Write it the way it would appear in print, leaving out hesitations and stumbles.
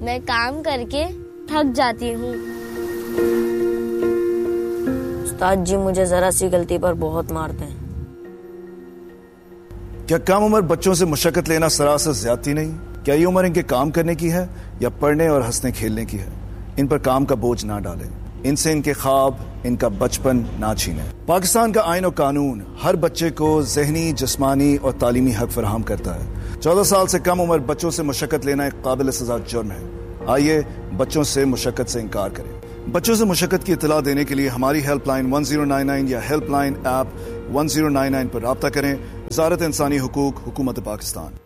मैं काम करके थक जाती हूँ। उस्ताद जी मुझे जरा सी गलती पर बहुत मारते हैं। क्या कम उम्र बच्चों से मुशक्कत लेना सरासर ज्यादती नहीं? क्या ये उम्र इनके काम करने की है या पढ़ने और हंसने खेलने की है? इन पर काम का बोझ ना डालें, इनसे इनके ख्वाब, इनका बचपन ना छीनें। पाकिस्तान का आईन और कानून हर बच्चे को ज़हनी, जिस्मानी और तालीमी हक फराहम करता है। 14 साल से कम उम्र बच्चों से मुशक्कत लेना एक काबिल सजा जुर्म है। आइए बच्चों से मुशक्कत से इनकार करें। बच्चों से मुशक्कत की इत्तला देने के लिए हमारी हेल्पलाइन 1099 या हेल्पलाइन ऐप 1099 पर राब्ता करें। वज़ारत इंसानी हुकूक, हुकूमत पाकिस्तान।